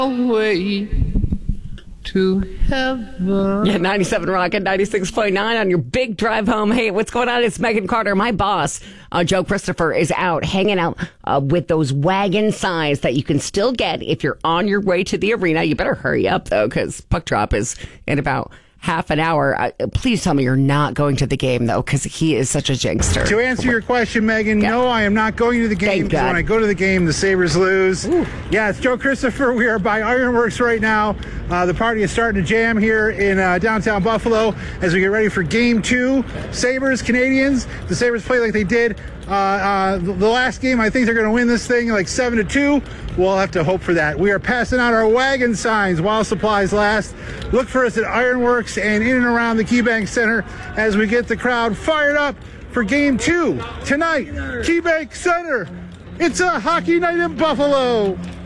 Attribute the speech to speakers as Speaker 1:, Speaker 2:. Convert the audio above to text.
Speaker 1: way to heaven.
Speaker 2: Yeah, 97 Rock and 96.9 on your big drive home. Hey, what's going on? It's Megan Carter. My boss, Joe Christopher, is out hanging out with those wagon signs that you can still get if you're on your way to the arena. You better hurry up, though, because puck drop is in about half an hour. Please tell me you're not going to the game, though, because he is such a jinxter.
Speaker 3: To answer your question, Megan, no, I am not going to the game, because when I go to the game, the Sabres lose. Ooh. Yeah, it's Joe Christopher. We are by Ironworks right now. The party is starting to jam here in downtown Buffalo as we get ready for Game 2. Sabres, Canadians. The Sabres play like they did the last game. I think they're going to win this thing like 7-2. We'll have to hope for that. We are passing out our wagon signs while supplies last. Look for us at Ironworks and in and around the KeyBank Center as we get the crowd fired up for Game 2 tonight. KeyBank Center. It's a hockey night in Buffalo.